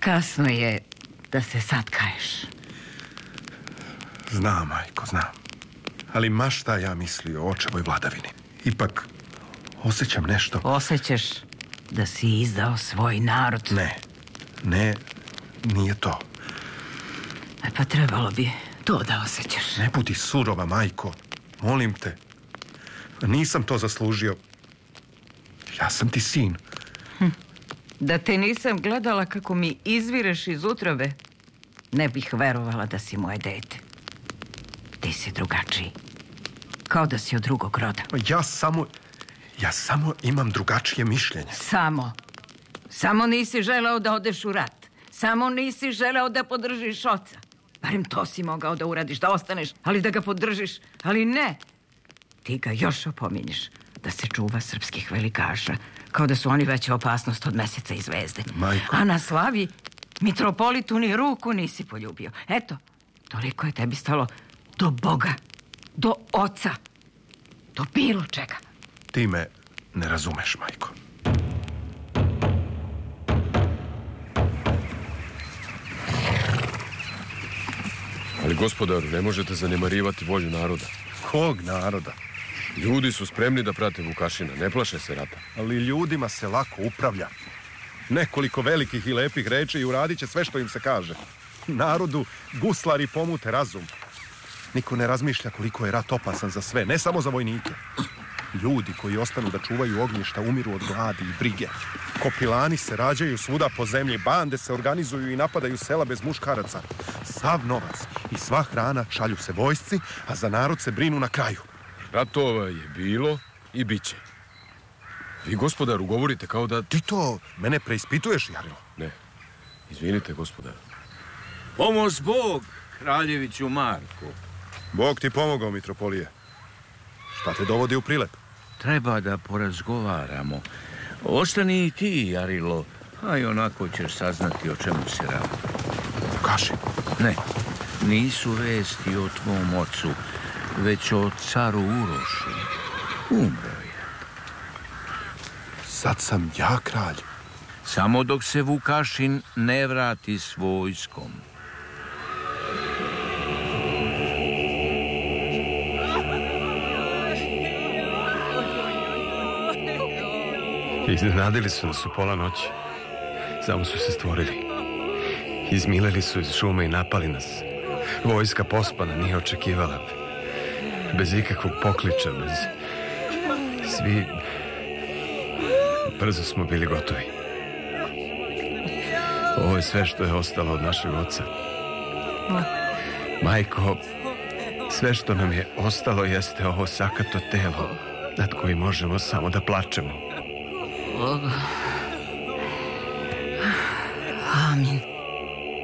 Kasno je da se sad kaješ. Znam, majko, znam. Ali ma šta ja mislio o očevoj vladavini. Ipak, osjećam nešto. Osjećaš da si izdao svoj narod? Ne, nije to. Pa trebalo bi to da osjećaš. Ne budi surova, majko. Molim te. Nisam to zaslužio. Ja sam ti sin. Da te nisam gledala kako mi izvireš iz utrobe, ne bih verovala da si moje dete. Ti si drugačiji. Kao da si od drugog roda. Ja samo imam drugačije mišljenje. Samo nisi želeo da odeš u rat. Samo nisi želeo da podržiš oca. Barem to si mogao da uradiš, da ostaneš, ali da ga podržiš. Ali ne. Ti ga još opominješ da se čuva srpskih velikaša, kao da su oni veća opasnost od Meseca i Zvezde. Majko. A na slavi mitropolitu ni ruku nisi poljubio. Eto, toliko je tebi stalo do Boga, do oca, do bilo čega. Ti me ne razumeš, majko. Ali, gospodaru, ne možete zanemarivati volju naroda. Kog naroda? Ljudi su spremni da prate Vukašina, ne plaše se rata. Ali ljudima se lako upravlja. Nekoliko velikih i lepih reči i uradit će sve što im se kaže. Narodu guslari pomute razum. Niko ne razmišlja koliko je rat opasan za sve, ne samo za vojnike. Ljudi koji ostanu da čuvaju ognjišta umiru od gladi i brige. Kopilani se rađaju svuda po zemlji, bande se organizuju i napadaju sela bez muškaraca. Sav novac i sva hrana šalju se vojsci, a za narod se brinu na kraju. Ratova je bilo i bit će. Vi, gospodaru, govorite kao da... Ti to mene preispituješ, Jarilo? Ne. Izvinite, gospodaru. Pomoz Bog, kraljeviću Marku. Bog ti pomogao, mitropolije. Šta te dovodi u prilep? Treba da porazgovaramo. Ostani i ti, Jarilo, a i onako ćeš saznati o čemu se radi. Kaži. Ne, nisu vesti o tvom ocu, već o caru Urošu. Umro je. Sad sam ja kralj. Samo dok se Vukašin ne vrati s vojskom. Iznenadili su nas u pola noći. Samo su se stvorili. Izmilili su iz šume i napali nas. Vojska pospana nije očekivala. Bez ikakvog pokliča, bez... Svi... Brzo smo bili gotovi. Ovo je sve što je ostalo od našeg oca. Majko, sve što nam je ostalo jeste ovo sakato telo nad kojim možemo samo da plačemo.